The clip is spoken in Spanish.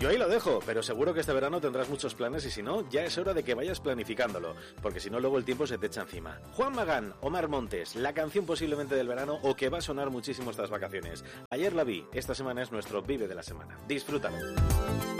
Yo ahí lo dejo, pero seguro que este verano tendrás muchos planes y si no, ya es hora de que vayas planificándolo, porque si no luego el tiempo se te echa encima. Juan Magán, Omar Montes, la canción posiblemente del verano o que va a sonar muchísimo estas vacaciones. Ayer la vi, esta semana es nuestro Vive de la semana. Disfrútalo.